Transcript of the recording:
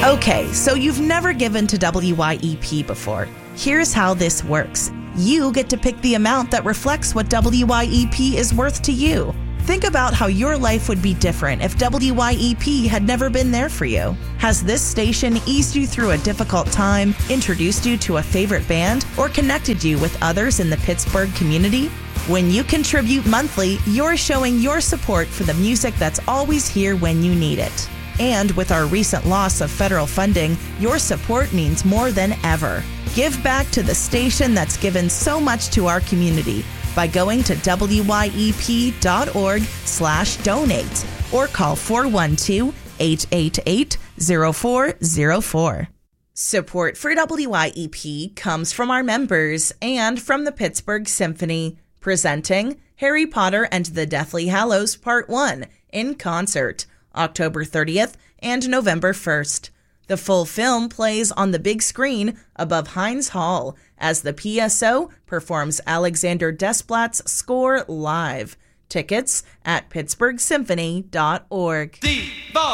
Okay, so you've never given to WYEP before. Here's how this works. You get to pick the amount that reflects what WYEP is worth to you. Think about how your life would be different if WYEP had never been there for you. Has this station eased you through a difficult time, introduced you to a favorite band, or connected you with others in the Pittsburgh community? When you contribute monthly, you're showing your support for the music that's always here when you need it. And with our recent loss of federal funding, your support means more than ever. Give back to the station that's given so much to our community by going to wyep.org/donate or call 412-888-0404. Support for WYEP comes from our members and from the Pittsburgh Symphony, presenting Harry Potter and the Deathly Hallows Part 1 in concert, October 30th and November 1st. The full film plays on the big screen above Heinz Hall as the PSO performs Alexander Desplat's score live. Tickets at pittsburghsymphony.org.